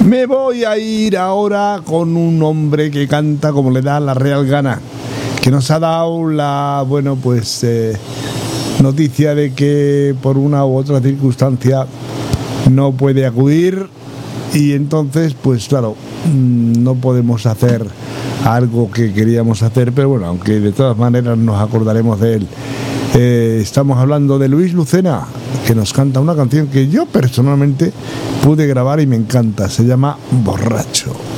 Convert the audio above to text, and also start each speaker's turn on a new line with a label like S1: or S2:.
S1: Me voy a ir ahora con un hombre que canta como le da la real gana, que nos ha dado la, noticia de que por una u otra circunstancia no puede acudir, y entonces, pues claro, no podemos hacer algo que queríamos hacer, pero bueno, aunque de todas maneras nos acordaremos de él. Estamos hablando de Luis Lucena, que nos canta una canción que yo personalmente pude grabar y me encanta, se llama Borracho.